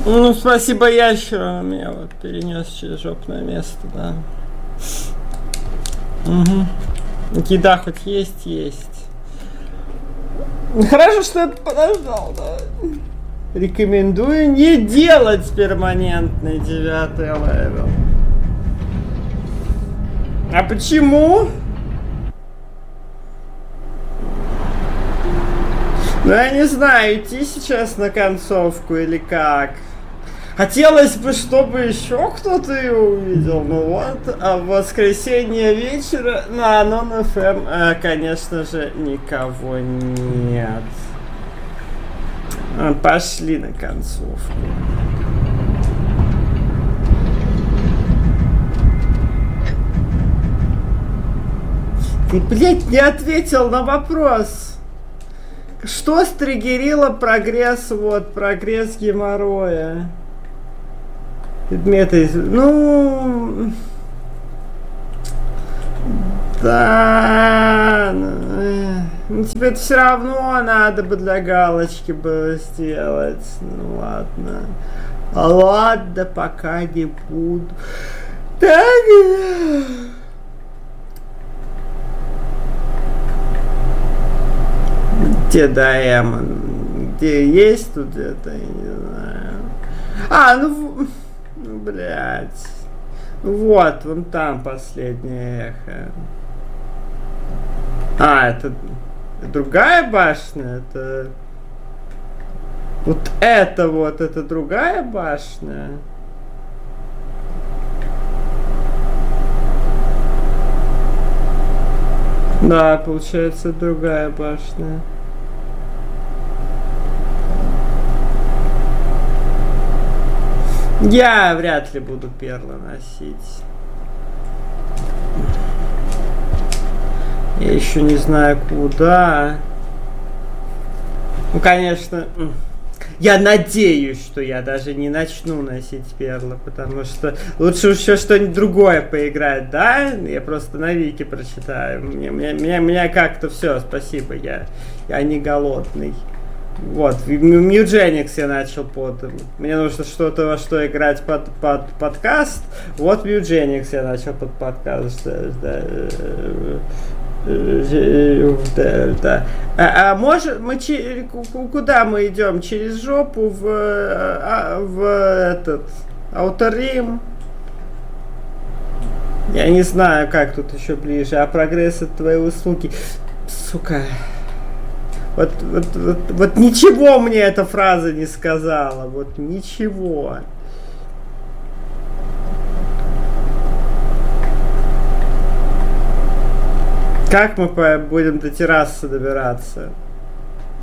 Ну, спасибо ящеру, меня вот перенес через жопное место, да. Угу. Еда хоть есть. Хорошо, что я подождал, да. Рекомендую не делать перманентный 9 левел. А почему? Ну, я не знаю, идти сейчас на концовку или как. Хотелось бы, чтобы еще кто-то ее увидел. Ну вот, а в воскресенье вечера на Anon FM, конечно же, никого нет. Пошли на концовку. Ты, блядь, не ответил на вопрос. Что стригерило прогресс геморроя? Предметы, ну... Да... Ну, тебе это все равно надо бы для галочки было сделать. Ну, ладно. Ладно, пока не буду. Так... Где Даэмон? Где есть тут это? Я не знаю. Ну, блядь. Вот, вон там последнее эхо. Это другая башня? Это... Вот это другая башня? Да, получается, другая башня. Я вряд ли буду перлы носить. Я еще не знаю куда. Ну, конечно, я надеюсь, что я даже не начну носить перлы, потому что лучше еще что-нибудь другое поиграть, да? Я просто на Вики прочитаю. Меня как-то все, спасибо, я не голодный. Вот, Mewgenix я начал мне нужно что-то, во что играть под подкаст. Вот Mewgenix я начал под подкаст. Да. Может, мы куда мы идем? Через жопу в этот Outer Rim? Я не знаю, как тут еще ближе. А прогресс от твоей услуги. Сука. Вот ничего мне эта фраза не сказала. Вот ничего. Как мы будем до террасы добираться?